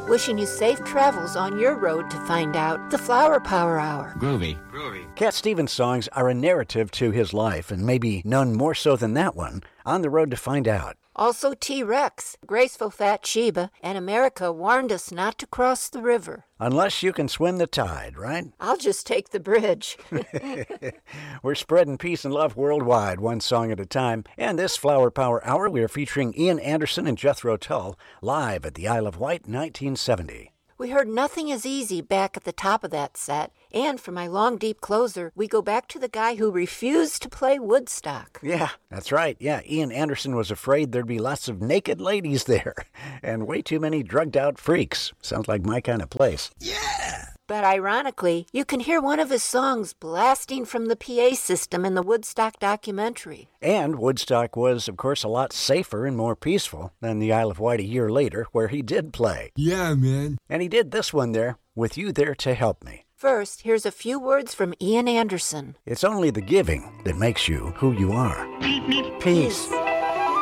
Wishing you safe travels on your road to find out. The Flower Power Hour. Groovy. Cat Stevens songs are a narrative to his life, and maybe none more so than that one, On the Road to Find Out. Also T-Rex, Graceful Fat Sheba, and America warned us not to cross the river. Unless you can swim the tide, right? I'll just take the bridge. We're spreading peace and love worldwide, one song at a time. And this Flower Power Hour, we are featuring Ian Anderson and Jethro Tull live at the Isle of Wight, 1970. We heard Nothing Is Easy back at the top of that set. And for my long, deep closer, we go back to the guy who refused to play Woodstock. Yeah, that's right. Yeah, Ian Anderson was afraid there'd be lots of naked ladies there and way too many drugged-out freaks. Sounds like my kind of place. Yeah! But ironically, you can hear one of his songs blasting from the PA system in the Woodstock documentary. And Woodstock was, of course, a lot safer and more peaceful than the Isle of Wight a year later, where he did play. Yeah, man. And he did this one there, With You There to Help Me. First, here's a few words from Ian Anderson. It's only the giving that makes you who you are. Peace.